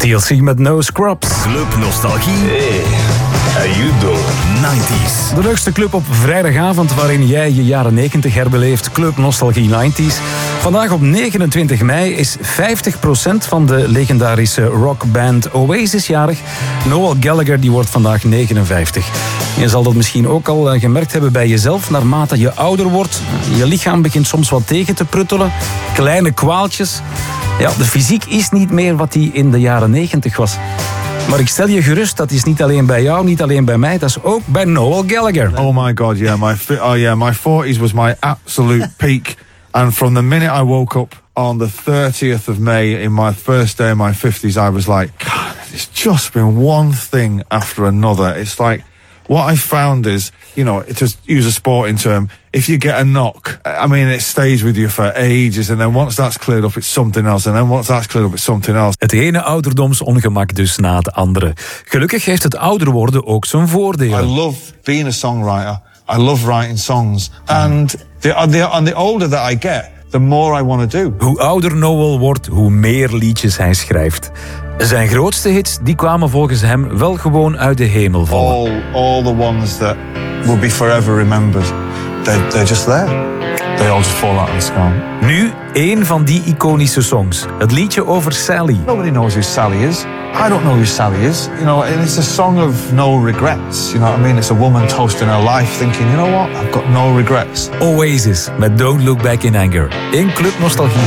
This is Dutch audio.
TLC met No Scrubs. Club Nostalgie. Hey, how you doing? 90s. De leukste club op vrijdagavond waarin jij je jaren 90 herbeleeft. Club Nostalgie 90s. Vandaag op 29 mei is 50% van de legendarische rockband Oasis jarig. Noel Gallagher die wordt vandaag 59. Je zal dat misschien ook al gemerkt hebben bij jezelf. Naarmate je ouder wordt, je lichaam begint soms wat tegen te pruttelen. Kleine kwaaltjes. Ja, de fysiek is niet meer wat die in de jaren 90 was. Maar ik stel je gerust, dat is niet alleen bij jou, niet alleen bij mij, dat is ook bij Noel Gallagher. Oh my god, yeah, my 40s was my absolute peak. And from the minute I woke up on the 30th of May in my first day of my 50s, I was like, God, it's just been one thing after another. It's like, what I found is, you know, to use a sporting term, if you get a knock, I mean, it stays with you for ages. And then once that's cleared up, it's something else. And then once that's cleared up, it's something else. Het ene ouderdomsongemak dus na het andere. Gelukkig heeft het ouder worden ook zijn voordelen. I love being a songwriter. I love writing songs. And the older that I get, the more I want to do. Hoe ouder Noel wordt, hoe meer liedjes hij schrijft. Zijn grootste hits die kwamen volgens hem wel gewoon uit de hemel vallen. All the ones that will be forever remembered, they're just there. They all just fall out of the sky. Nu één van die iconische songs. Het liedje over Sally. Nobody knows who Sally is. I don't know who Sally is. You know, and it's a song of no regrets. You know what I mean? It's a woman toasting her life, thinking, you know what? I've got no regrets. Oasis met Don't Look Back in Anger. In Club Nostalgie.